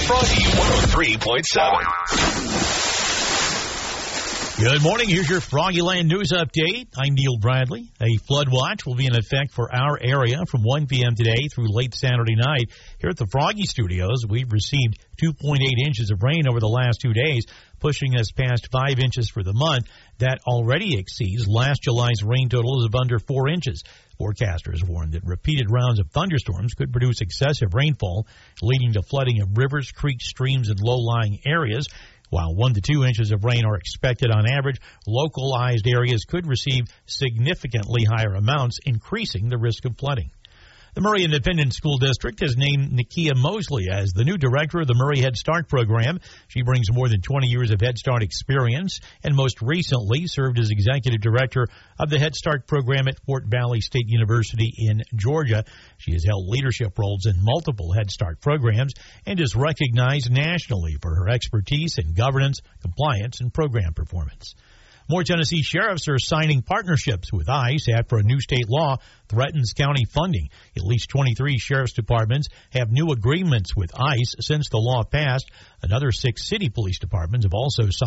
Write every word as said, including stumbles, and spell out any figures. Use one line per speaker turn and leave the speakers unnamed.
Froggy one oh three point seven.
Good morning. Here's your Froggyland News Update. I'm Neil Bradley. A flood watch will be in effect for our area from one p.m. today through late Saturday night. Here at the Froggy Studios, we've received two point eight inches of rain over the last two days, pushing us past five inches for the month. That already exceeds last July's rain totals of under four inches. Forecasters warned that repeated rounds of thunderstorms could produce excessive rainfall, leading to flooding of rivers, creeks, streams, and low-lying areas. While one to two inches of rain are expected on average, localized areas could receive significantly higher amounts, increasing the risk of flooding. The Murray Independent School District has named Nakia Mosley as the new director of the Murray Head Start program. She brings more than twenty years of Head Start experience and most recently served as executive director of the Head Start program at Fort Valley State University in Georgia. She has held leadership roles in multiple Head Start programs and is recognized nationally for her expertise in governance, compliance, and program performance. More Tennessee sheriffs are signing partnerships with ICE after a new state law threatens county funding. At least twenty-three sheriff's departments have new agreements with ICE since the law passed. Another six city police departments have also signed